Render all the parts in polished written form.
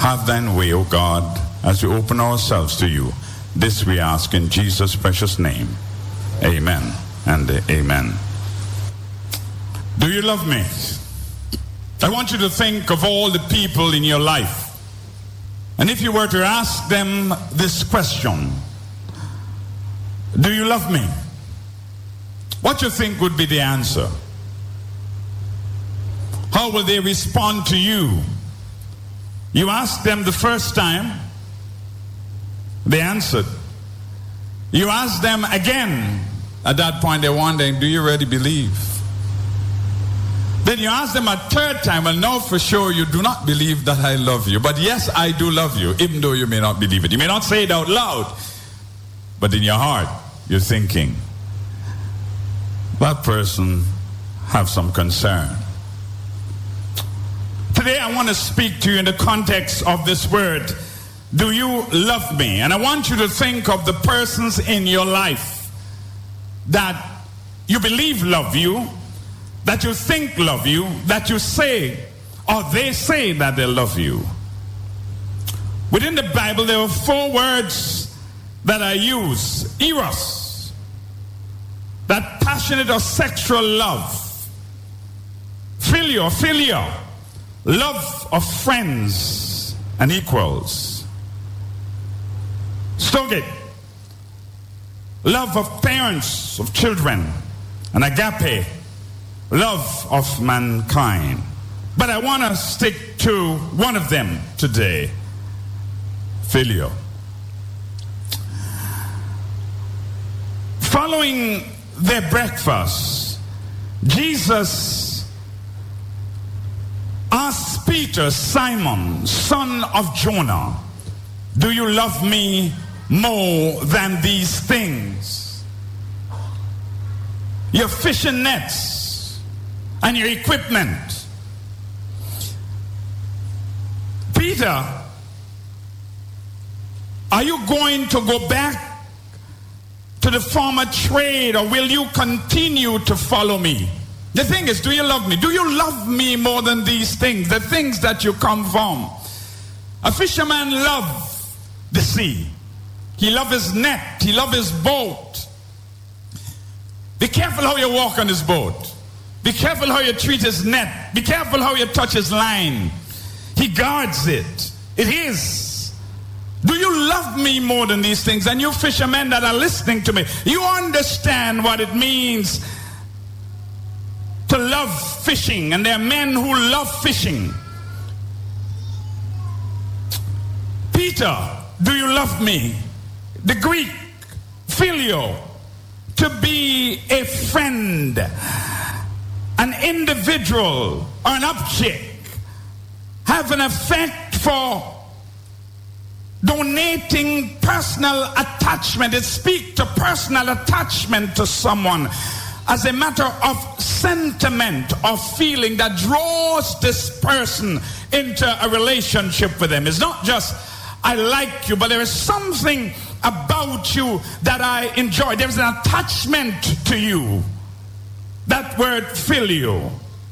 Have thine way, O God, as we open ourselves to you. This we ask in Jesus' precious name. Amen and amen. Do you love me? I want you to think of all the people in your life. And if you were to ask them this question, do you love me? What do you think would be the answer? How will they respond to you? You asked them the first time, they answered. You asked them again. At that point, they're wondering, do you really believe? Then you ask them a third time, well, no, for sure, you do not believe that I love you. But yes, I do love you, even though you may not believe it. You may not say it out loud, but in your heart, you're thinking, that person have some concern. Today, I want to speak to you in the context of this word, do you love me? And I want you to think of the persons in your life that you believe love you, that you think love you, that you say, or they say that they love you. Within the Bible, there are 4 words that are used. Eros, that passionate or sexual love. Philia, love of friends and equals. Storge, love of parents, of children. And agape, love of mankind. But I want to stick to one of them today. Phileo. Following their breakfast, Jesus asked Peter, Simon, son of Jonah, do you love me more than these things? Your fishing nets and your equipment. Peter, are you going to go back to the former trade, or will you continue to follow me? The thing is, do you love me? Do you love me more than these things, the things that you come from? A fisherman loves the sea. He loves his net. He loves his boat. Be careful how you walk on his boat. Be careful how you treat his net. Be careful how you touch his line. He guards it. It is. Do you love me more than these things? And you fishermen that are listening to me, you understand what it means to love fishing. And there are men who love fishing. Peter, do you love me? The Greek, phileo, to be a friend, an individual, or an object, have an effect for donating personal attachment. It speaks to personal attachment to someone as a matter of sentiment or feeling that draws this person into a relationship with them. It's not just, I like you, but there is something about you that I enjoy. There's an attachment to you. That word phileo.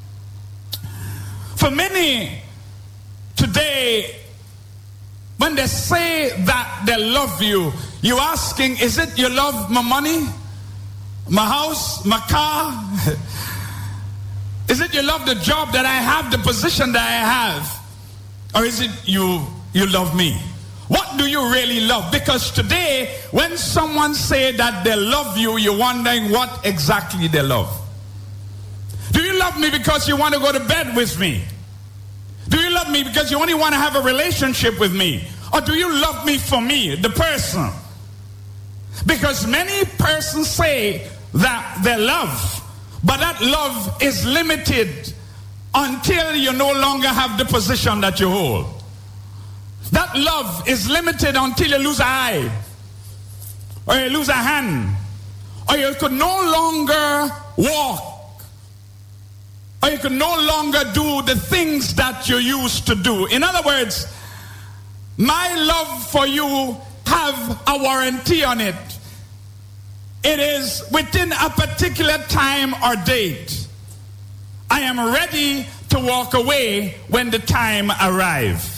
For many today, when they say that they love you, you're asking, is it you love my money, my house, my car? Is it you love the job that I have, the position that I have? Or is it you love me? What do you really love? Because today, when someone say that they love you, you're wondering what exactly they love. Do you love me because you want to go to bed with me? Do you love me because you only want to have a relationship with me? Or do you love me for me, the person? Because many persons say that they love, but that love is limited until you no longer have the position that you hold. That love is limited until you lose an eye, or you lose a hand, or you could no longer walk, or you could no longer do the things that you used to do. In other words, my love for you have a warranty on it. It is within a particular time or date. I am ready to walk away when the time arrives.